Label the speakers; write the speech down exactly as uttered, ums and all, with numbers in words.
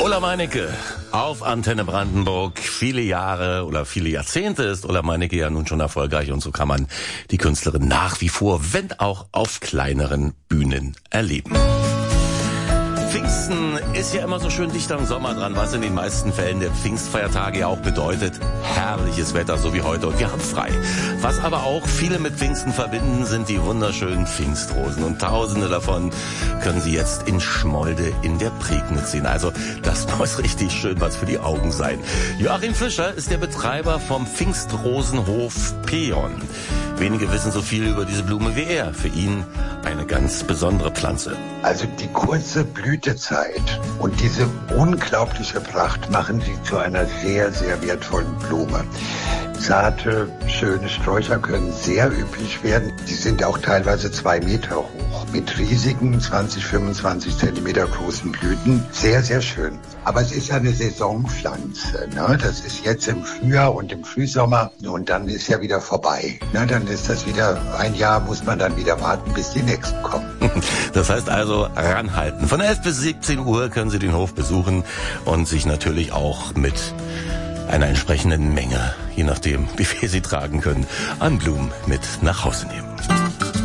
Speaker 1: Ulla Meinecke auf Antenne Brandenburg. Viele Jahre oder viele Jahrzehnte ist Ulla Meinecke ja nun schon erfolgreich und so kann man die Künstlerin nach wie vor, wenn auch auf kleineren Bühnen, erleben. Pfingsten ist ja immer so schön dicht am Sommer dran, was in den meisten Fällen der Pfingstfeiertage ja auch bedeutet, herrliches Wetter, so wie heute, und wir haben frei. Was aber auch viele mit Pfingsten verbinden, sind die wunderschönen Pfingstrosen, und tausende davon können Sie jetzt in Schmolde in der Prignitz sehen. Also das muss richtig schön was für die Augen sein. Joachim Fischer ist der Betreiber vom Pfingstrosenhof Peon. Wenige wissen so viel über diese Blume wie er. Für ihn eine ganz besondere Pflanze.
Speaker 2: Also die kurze Blütezeit und diese unglaubliche Pracht machen sie zu einer sehr, sehr wertvollen Blume. Zarte, schöne Sträucher können sehr üppig werden. Die sind auch teilweise zwei Meter hoch. Mit riesigen zwanzig, fünfundzwanzig Zentimeter großen Blüten. Sehr, sehr schön. Aber es ist ja eine Saisonpflanze. Ne? Das ist jetzt im Frühjahr und im Frühsommer und dann ist ja wieder vorbei. Ne? Dann ist das wieder, ein Jahr muss man dann wieder warten, bis die nächsten kommen.
Speaker 1: Das heißt also ranhalten. Von elf bis siebzehn Uhr können Sie den Hof besuchen und sich natürlich auch mit einer entsprechenden Menge, je nachdem wie viel Sie tragen können, an Blumen mit nach Hause nehmen.